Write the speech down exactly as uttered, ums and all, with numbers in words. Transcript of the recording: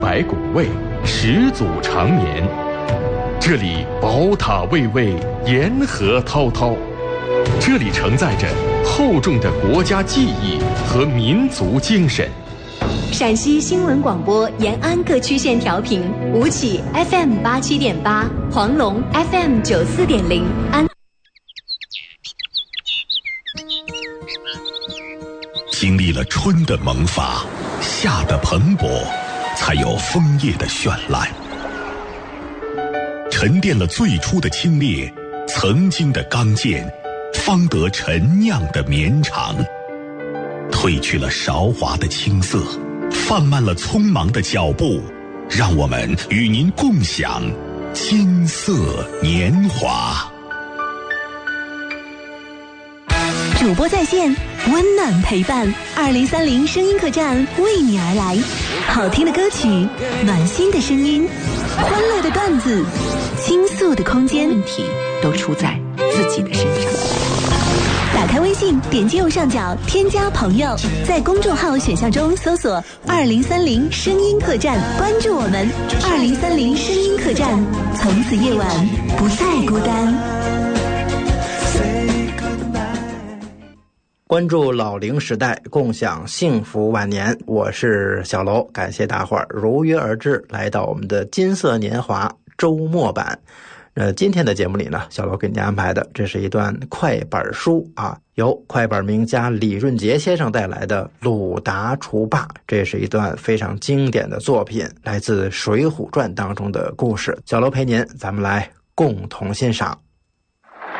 百谷味，十祖长眠。这里宝塔巍巍，沿河滔滔，这里承载着厚重的国家记忆和民族精神。 陕西新闻广播延安各区县调频：吴起 F M 八七点八，黄龙 F M 九四点零，安。 经历了春的萌发，夏的蓬勃，才有枫叶的绚烂。沉淀了最初的清冽，曾经的刚健，方得陈酿的绵长。褪去了韶华的青涩，放慢了匆忙的脚步，让我们与您共享金色年华。 主播在线，温暖陪伴。二零三零声音客栈为你而来，好听的歌曲，暖心的声音，欢乐的段子，倾诉的空间， 问题都出在自己的身上。 打开微信，点击右上角添加朋友，在公众号选项中搜索二零三零声音客栈，关注我们。二零三零声音客栈，从此夜晚不再孤单。 关注老龄时代，共享幸福晚年。我是小楼，感谢大伙儿如约而至，来到我们的金色年华周末版。呃，今天的节目里呢，小楼给您安排的这是一段快板书啊，由快板名家李润杰先生带来的《鲁达除霸》，这是一段非常经典的作品，来自《水浒传》当中的故事。小楼陪您，咱们来共同欣赏。